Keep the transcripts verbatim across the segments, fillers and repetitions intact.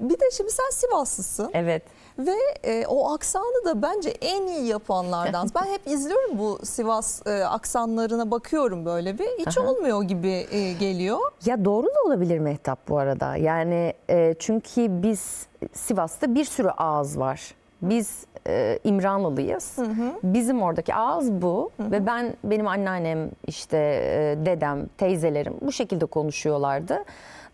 Bir de şimdi sen Sivaslısın. Evet. Ve e, o aksanı da bence en iyi yapanlardan. Ben hep izliyorum bu Sivas e, aksanlarına, bakıyorum böyle bir. Hiç Aha. olmuyor gibi e, geliyor. Ya doğru da olabilir Mehtap bu arada. Yani e, çünkü biz Sivas'ta bir sürü ağız var. Biz e, İmranlılıyız. Hı hı. Bizim oradaki ağız bu. Hı hı. Ve ben, benim anneannem, işte e, dedem, teyzelerim bu şekilde konuşuyorlardı.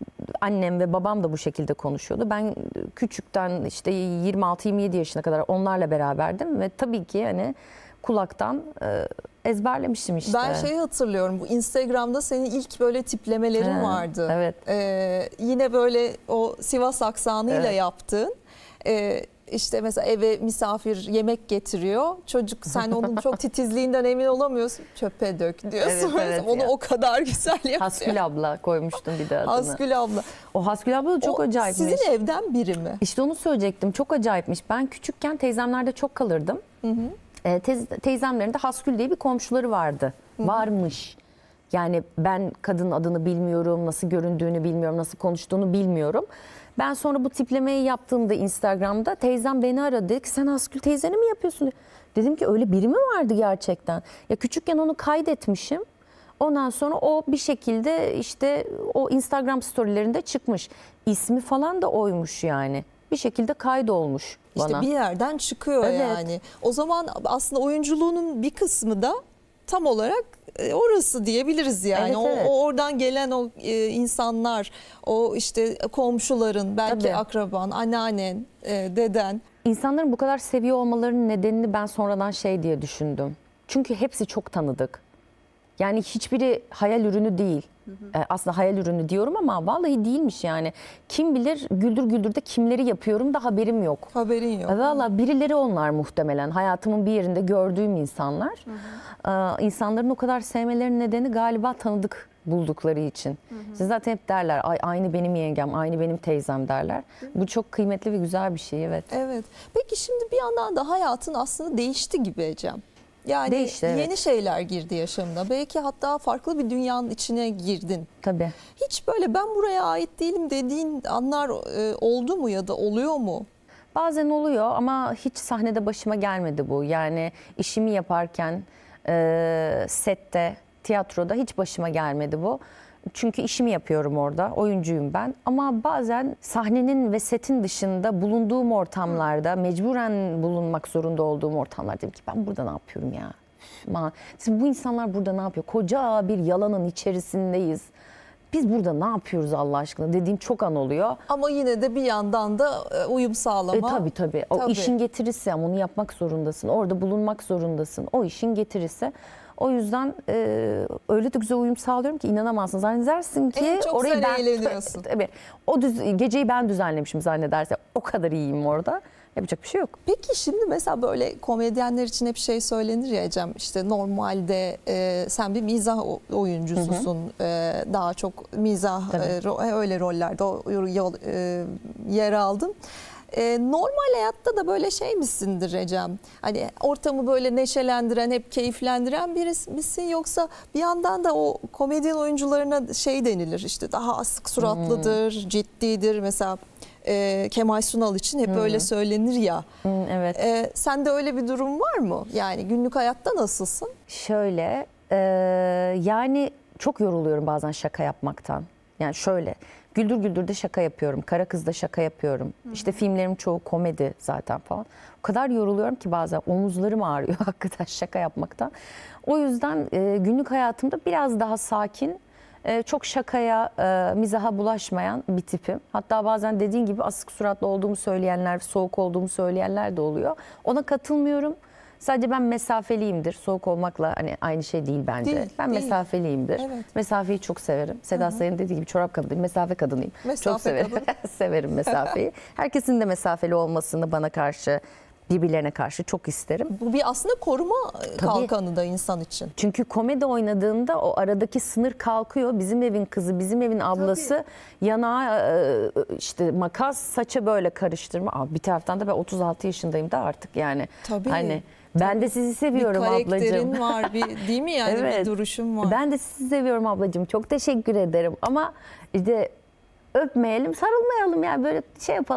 Annem ve babam da bu şekilde konuşuyordu. Ben küçükten işte yirmi altı yirmi yedi yaşına kadar onlarla beraberdim ve tabii ki hani kulaktan e, ezberlemiştim işte. Ben şeyi hatırlıyorum, bu Instagram'da senin ilk böyle tiplemelerin He, vardı. Evet. Ee, yine böyle o Sivas aksanıyla Evet. yaptığın. Ee, işte mesela eve misafir yemek getiriyor. Çocuk, sen onun çok titizliğinden emin olamıyorsun. Çöpe dök diyorsun. Evet, evet Onu ya. o kadar güzel yapıyor. Hasgül abla koymuştum bir de adını. Hasgül abla. O Hasgül abla da çok O acayipmiş. sizin evden biri mi? İşte onu söyleyecektim. Çok acayipmiş. Ben küçükken teyzemlerde çok kalırdım. Hı hı. E, teyz, teyzemlerin de Hasgül diye bir komşuları vardı. Hı hı. Varmış. Yani ben kadının adını bilmiyorum, nasıl göründüğünü bilmiyorum, nasıl konuştuğunu bilmiyorum. Ben sonra bu tiplemeyi yaptığımda Instagram'da teyzem beni aradı. Dedi ki sen Hasgül teyzeni mi yapıyorsun? Dedim ki öyle biri mi vardı gerçekten? Ya küçükken onu kaydetmişim. Ondan sonra o bir şekilde işte o Instagram storylerinde çıkmış. İsmi falan da oymuş yani. Bir şekilde kaydolmuş bana. İşte bir yerden çıkıyor Evet. yani. O zaman aslında oyunculuğunun bir kısmı da tam olarak orası diyebiliriz yani. Evet, o, evet. o oradan gelen o e, insanlar, o işte komşuların, belki Tabii. akraban, anneannen, e, deden. İnsanların bu kadar seviyor olmalarının nedenini ben sonradan şey diye düşündüm. Çünkü hepsi çok tanıdık. Yani hiçbiri hayal ürünü değil. Hı hı. Aslında hayal ürünü diyorum ama vallahi değilmiş yani. Kim bilir Güldür Güldür'de kimleri yapıyorum da haberim yok. Haberin yok. Valla birileri onlar muhtemelen. Hayatımın bir yerinde gördüğüm insanlar. Hı hı. İnsanların o kadar sevmelerinin nedeni galiba tanıdık buldukları için. Hı hı. Siz zaten hep derler Ay, aynı benim yengem, aynı benim teyzem derler. Bu çok kıymetli ve güzel bir şey, evet. Evet. Peki şimdi bir yandan da hayatın aslında değişti gibi Ecem. Yani Değişti, evet. Yeni şeyler girdi yaşamına. Belki hatta farklı bir dünyanın içine girdin. Tabii. Hiç böyle ben buraya ait değilim dediğin anlar e, oldu mu ya da oluyor mu? Bazen oluyor ama hiç sahnede başıma gelmedi bu. Yani işimi yaparken e, sette, tiyatroda hiç başıma gelmedi bu. Çünkü işimi yapıyorum orada, oyuncuyum ben. Ama bazen sahnenin ve setin dışında bulunduğum ortamlarda, mecburen bulunmak zorunda olduğum ortamlarda dedim ki ben burada ne yapıyorum ya? Aman, bu insanlar burada ne yapıyor? Koca bir yalanın içerisindeyiz. Biz burada ne yapıyoruz Allah aşkına dediğim çok an oluyor. Ama yine de bir yandan da uyum sağlama. E, tabii tabii. O tabii. işin getirisi, ama onu yapmak zorundasın. Orada bulunmak zorundasın. O işin getirisi. O yüzden e, öyle de güzel uyum sağlıyorum ki inanamazsın. Zannedersin ki en çok orayı sen ben eğleniyorsun. Tabii. O düz, geceyi ben düzenlemişim zannederse. O kadar iyiyim orada. Yapacak bir şey yok. Peki şimdi mesela böyle komedyenler için hep şey söylenir ya Ecem, işte normalde e, sen bir mizah oyuncususun. Hı hı. E, daha çok mizah e, ro, öyle rollerde o, yol, e, yer aldın. E, normal hayatta da böyle şey misindir Ecem? Hani ortamı böyle neşelendiren, hep keyiflendiren birisi misin, yoksa bir yandan da o komedyen oyuncularına şey denilir, işte daha asık suratlıdır, hmm. ciddidir mesela. E, Kemal Sunal için hep hmm. öyle söylenir ya. Hmm, evet. E, sende öyle bir durum var mı? Yani günlük hayatta nasılsın? Şöyle, e, yani çok yoruluyorum bazen şaka yapmaktan. Yani şöyle, Güldür Güldür'de şaka yapıyorum, Kara Kız'da şaka yapıyorum. Hı-hı. İşte filmlerim çoğu komedi zaten falan. O kadar yoruluyorum ki bazen omuzlarım ağrıyor hakikaten şaka yapmaktan. O yüzden e, günlük hayatımda biraz daha sakin, e, çok şakaya, e, mizaha bulaşmayan bir tipim. Hatta bazen dediğin gibi asık suratlı olduğumu söyleyenler, soğuk olduğumu söyleyenler de oluyor. Ona katılmıyorum. Sadece ben mesafeliyimdir. Soğuk olmakla hani aynı şey değil bence. Değil, ben değil. mesafeliyimdir. Evet. Mesafeyi çok severim. Seda Sayın dediği gibi çorap kadınıyım. Mesafe kadınıyım. Mesafe çok severim. Severim mesafeyi. Herkesin de mesafeli olmasını bana karşı, birbirlerine karşı çok isterim. Bu bir aslında koruma Tabii. kalkanı da insan için. Çünkü komedi oynadığında o aradaki sınır kalkıyor. Bizim evin kızı, bizim evin ablası, tabii, yanağa işte makas, saça böyle karıştırma. Abi bir taraftan da ben otuz altı yaşındayım da artık yani. Tabii. Hani ben tabii. de sizi seviyorum ablacığım. Bir karakterin var, bir, değil mi yani? Evet. Bir duruşun var. Ben de sizi seviyorum ablacığım. Çok teşekkür ederim. Ama işte öpmeyelim, sarılmayalım yani böyle şey yapalım.